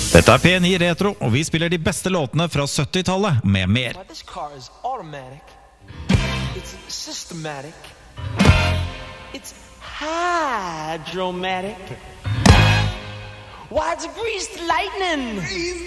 Dette er P9 Retro, og vi spiller de beste låtene fra 70-tallet med mer. This car is automatic. It's systematic. It's hydromatic. Why, it's greased lightning.